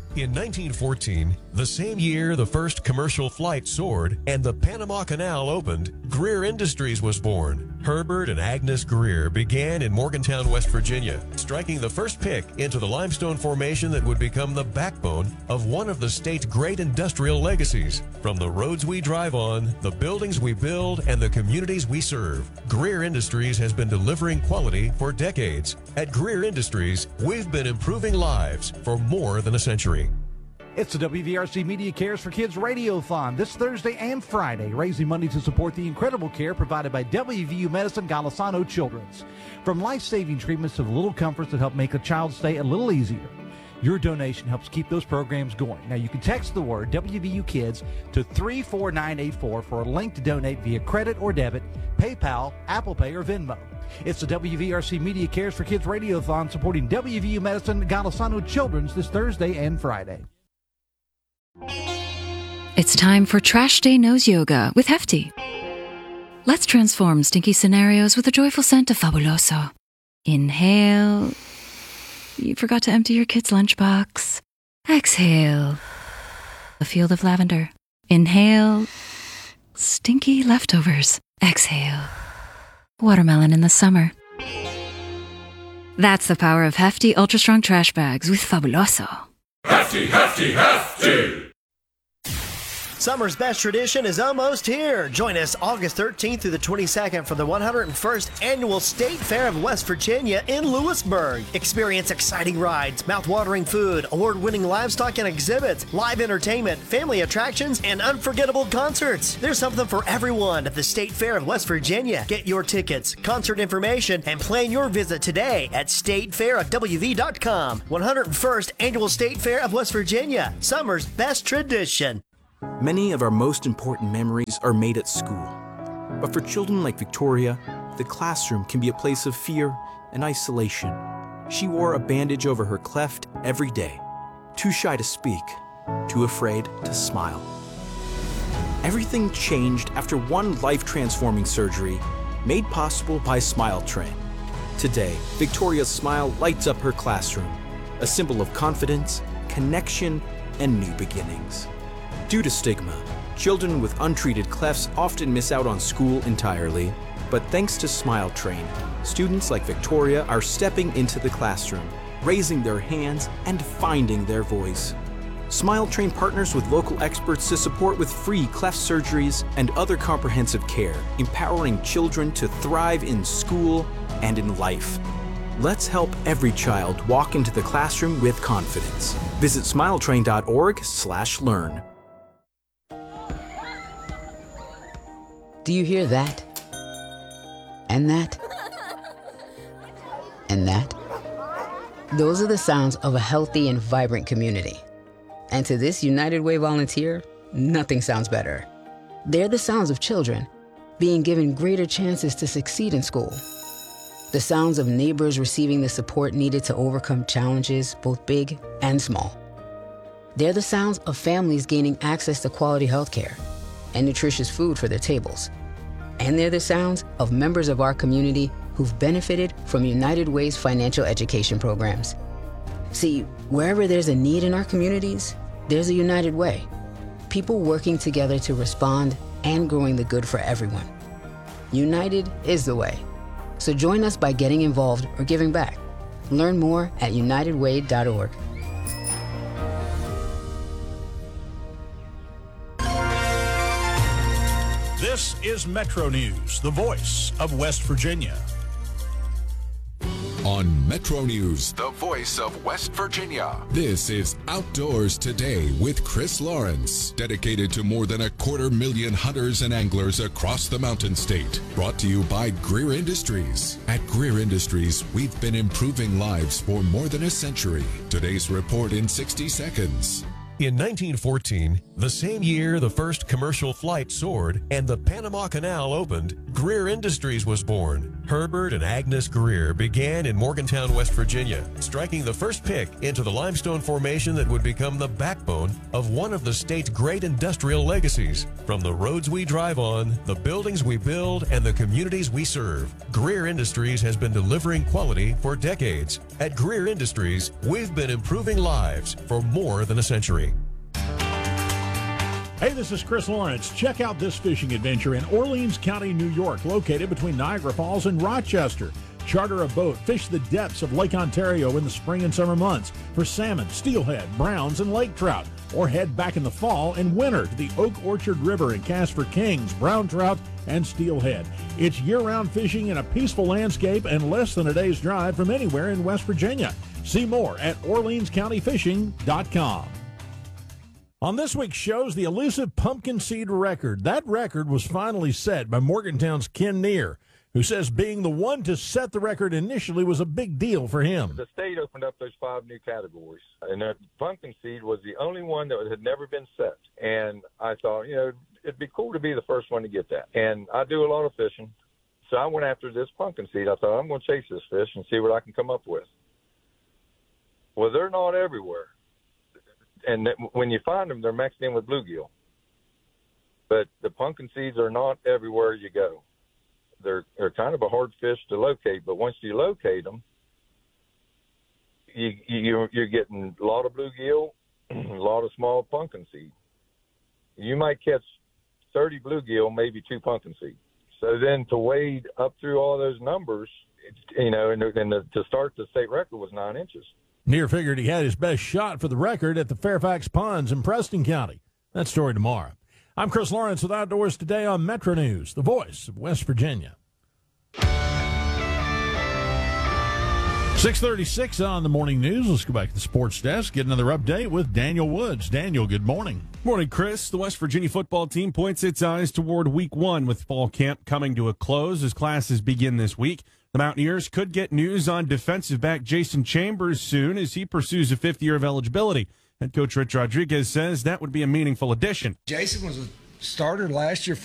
In 1914, the same year the first commercial flight soared and the Panama Canal opened, Greer Industries was born. Herbert and Agnes Greer began in Morgantown, West Virginia, striking the first pick into the limestone formation that would become the backbone of one of the state's great industrial legacies. From the roads we drive on, the buildings we build, and the communities we serve, Greer Industries has been delivering quality for decades. At Greer Industries, we've been improving lives for more than a century. It's the WVRC Media Cares for Kids Radiothon this Thursday and Friday, raising money to support the incredible care provided by WVU Medicine Golisano Children's. From life-saving treatments to the little comforts that help make a child's stay a little easier, your donation helps keep those programs going. Now, you can text the word WVU Kids to 34984 for a link to donate via credit or debit, PayPal, Apple Pay, or Venmo. It's the WVRC Media Cares for Kids Radiothon supporting WVU Medicine Golisano Children's this Thursday and Friday. It's time for Trash Day Nose Yoga with Hefty. Let's transform stinky scenarios with a joyful scent of Fabuloso. Inhale. You forgot to empty your kid's lunchbox. Exhale. A field of lavender. Inhale. Stinky leftovers. Exhale. Watermelon in the summer. That's the power of Hefty Ultra Strong Trash Bags with Fabuloso. Hefty, hefty, hefty! Summer's best tradition is almost here. Join us August 13th through the 22nd for the 101st Annual State Fair of West Virginia in Lewisburg. Experience exciting rides, mouth-watering food, award-winning livestock and exhibits, live entertainment, family attractions, and unforgettable concerts. There's something for everyone at the State Fair of West Virginia. Get your tickets, concert information, and plan your visit today at statefairdwv.com. 101st Annual State Fair of West Virginia. Summer's best tradition. Many of our most important memories are made at school. But for children like Victoria, the classroom can be a place of fear and isolation. She wore a bandage over her cleft every day, too shy to speak, too afraid to smile. Everything changed after one life-transforming surgery made possible by Smile Train. Today, Victoria's smile lights up her classroom, a symbol of confidence, connection, and new beginnings. Due to stigma, children with untreated clefts often miss out on school entirely. But thanks to Smile Train, students like Victoria are stepping into the classroom, raising their hands, and finding their voice. Smile Train partners with local experts to support with free cleft surgeries and other comprehensive care, empowering children to thrive in school and in life. Let's help every child walk into the classroom with confidence. Visit smiletrain.org/learn. Do you hear that? And that? And that? Those are the sounds of a healthy and vibrant community. And to this United Way volunteer, nothing sounds better. They're the sounds of children being given greater chances to succeed in school. The sounds of neighbors receiving the support needed to overcome challenges, both big and small. They're the sounds of families gaining access to quality healthcare and nutritious food for their tables. And they're the sounds of members of our community who've benefited from United Way's financial education programs. See, wherever there's a need in our communities, there's a United Way. People working together to respond and growing the good for everyone. United is the way. So join us by getting involved or giving back. Learn more at unitedway.org. This is Metro News, the voice of West Virginia. On Metro News, the voice of West Virginia. This is Outdoors Today with Chris Lawrence, dedicated to more than 250,000 hunters and anglers across the Mountain State. Brought to you by Greer Industries. At Greer Industries, we've been improving lives for more than a century. Today's report in 60 seconds. In 1914, the same year the first commercial flight soared and the Panama Canal opened, Greer Industries was born. Herbert and Agnes Greer began in Morgantown, West Virginia, striking the first pick into the limestone formation that would become the backbone of one of the state's great industrial legacies. From the roads we drive on, the buildings we build, and the communities we serve, Greer Industries has been delivering quality for decades. At Greer Industries, we've been improving lives for more than a century. Hey, this is Chris Lawrence. Check out this fishing adventure in Orleans County, New York, located between Niagara Falls and Rochester. Charter a boat, fish the depths of Lake Ontario in the spring and summer months for salmon, steelhead, browns, and lake trout. Or head back in the fall and winter to the Oak Orchard River and cast for kings, brown trout, and steelhead. It's year-round fishing in a peaceful landscape and less than a day's drive from anywhere in West Virginia. See more at OrleansCountyFishing.com. On this week's shows, the elusive pumpkin seed record. That record was finally set by Morgantown's Ken Neer, who says being the one to set the record initially was a big deal for him. The state opened up those 5 new categories, and the pumpkin seed was the only one that had never been set. And I thought, it'd be cool to be the first one to get that. And I do a lot of fishing, so I went after this pumpkin seed. I thought, I'm going to chase this fish and see what I can come up with. Well, they're not everywhere. And when you find them, they're mixed in with bluegill. But the pumpkin seeds are not everywhere you go. They're kind of a hard fish to locate, but once you locate them, you're getting a lot of bluegill, a lot of small pumpkin seed. You might catch 30 bluegill, maybe 2 pumpkin seed. So then to wade up through all those numbers, to start the state record was 9 inches. Neer figured he had his best shot for the record at the Fairfax Ponds in Preston County. That story tomorrow. I'm Chris Lawrence with Outdoors Today on Metro News, the voice of West Virginia. 6:36 on the morning news. Let's go back to the sports desk, get another update with Daniel Woods. Daniel, good morning. Morning, Chris. The West Virginia football team points its eyes toward week 1 with fall camp coming to a close as classes begin this week. The Mountaineers could get news on defensive back Jason Chambers soon as he pursues a 5th year of eligibility. Head coach Rich Rodriguez says that would be a meaningful addition. Jason was a starter last year